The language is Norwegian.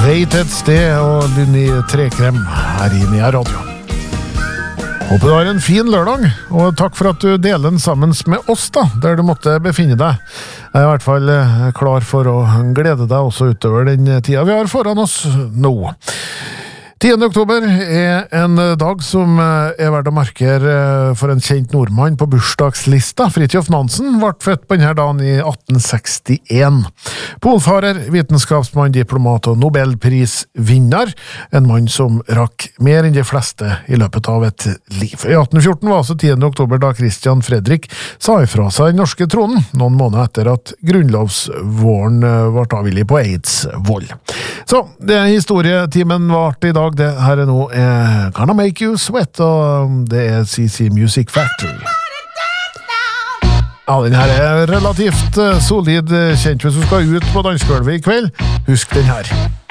Vei til et sted og Lunni Trekrem her i Nea Radio. Håper du har en fin lørdag, og takk for at du deler den sammen med oss da, der du måtte befinne deg. Jeg er i hvert fall klar for å glede deg også utover den tida vi har foran oss nå. 10. oktober er en dag som er verdt å markere for en kjent nordmann på bursdagslista. Fridtjof Nansen ble født på denne dagen i 1861. Polfarer, vitenskapsmann, diplomat og Nobelprisvinner. En mann som rakk mer enn de fleste i løpet av et liv. I 1814 var altså 10. oktober da Christian Fredrik sa ifra seg den norske tronen, noen måneder etter at grunnlovsvåren ble avvillig på Eidsvoll. Så, det er historietimen vart i dag. Det her er nå Gonna Make You Sweat, og det er CC Music Factory. Ja, den her er relativt solid kjent hvis du skal ut på dansegulvet i kveld. Husk den her.